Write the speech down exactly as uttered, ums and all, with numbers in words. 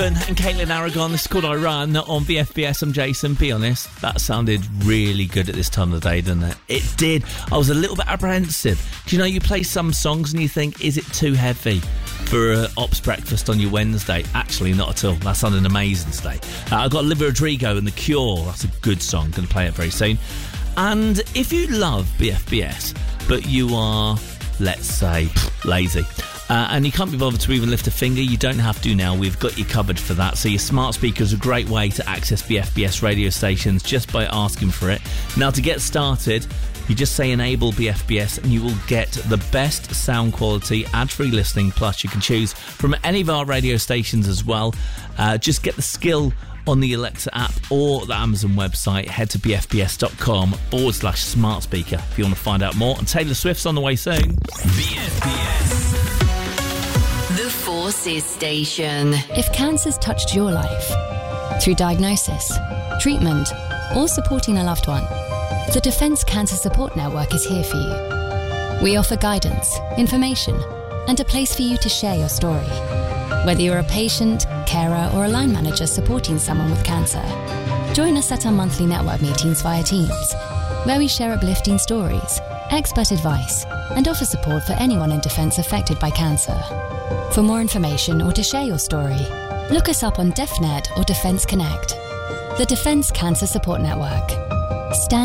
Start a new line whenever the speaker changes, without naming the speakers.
And Caitlin Aragon, this is called I Run on V F B S. I'm Jason. Be honest, that sounded really good at this time of the day, didn't it? It did. I was a little bit apprehensive. Do you know, you play some songs and you think, is it too heavy for a Ops breakfast on your Wednesday? Actually, not at all. That sounded amazing today. Uh, I've got Olivia Rodrigo and The Cure. That's a good song. Going to play it very soon. And if you love B F B S, but you are, let's say, lazy, Uh, and you can't be bothered to even lift a finger, you don't have to now. We've got you covered for that. So your smart speaker is a great way to access B F B S radio stations just by asking for it. Now, to get started, you just say enable B F B S and you will get the best sound quality, ad-free listening, plus you can choose from any of our radio stations as well. Uh, just get the skill on the Alexa app or the Amazon website. Head to bfbs.com forward slash smart speaker if you want to find out more. And Taylor Swift's on the way soon.
B F B S.
The Forces Station.
If cancer's touched your life, through diagnosis, treatment, or supporting a loved one, the Defence Cancer Support Network is here for you. We offer guidance, information, and a place for you to share your story. Whether you're a patient, carer, or a line manager supporting someone with cancer, join us at our monthly network meetings via Teams, where we share uplifting stories, expert advice, and offer support for anyone in Defence affected by cancer. For more information or to share your story, look us up on DefNet or Defence Connect. The Defence Cancer Support Network. Stand